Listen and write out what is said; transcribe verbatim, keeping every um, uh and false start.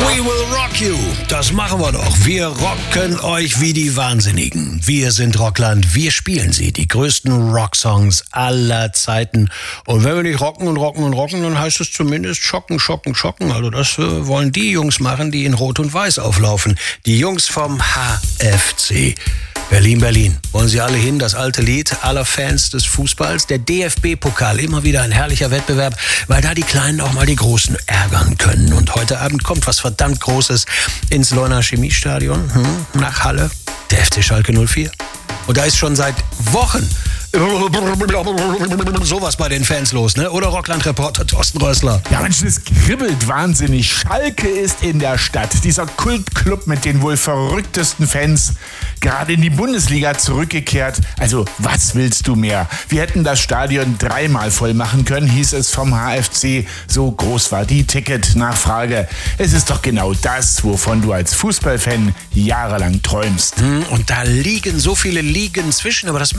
We will rock you. Das machen wir doch. Wir rocken euch wie die Wahnsinnigen. Wir sind Rockland. Wir spielen sie. Die größten Rocksongs aller Zeiten. Und wenn wir nicht rocken und rocken und rocken, dann heißt es zumindest schocken, schocken, schocken. Also das äh, wollen die Jungs machen, die in Rot und Weiß auflaufen. Die Jungs vom H F C. Berlin, Berlin. Wollen Sie alle hin? Das alte Lied aller Fans des Fußballs. Der D F B-Pokal, immer wieder ein herrlicher Wettbewerb, weil da die Kleinen auch mal die Großen ärgern können. Und heute Abend kommt was verdammt Großes ins Leuner Chemiestadion, hm, nach Halle. Der F C Schalke null vier. Und da ist schon seit Wochen sowas bei den Fans los, ne? Oder Rockland-Reporter Thorsten Rössler. Ja, Mensch, das kribbelt wahnsinnig. Schalke ist in der Stadt. Dieser Kultclub mit den wohl verrücktesten Fans, gerade in die Bundesliga zurückgekehrt. Also, was willst du mehr? Wir hätten das Stadion dreimal voll machen können, hieß es vom H F C. So groß war die Ticketnachfrage. Es ist doch genau das, wovon du als Fußballfan jahrelang träumst. Und da liegen so viele Ligen zwischen, aber das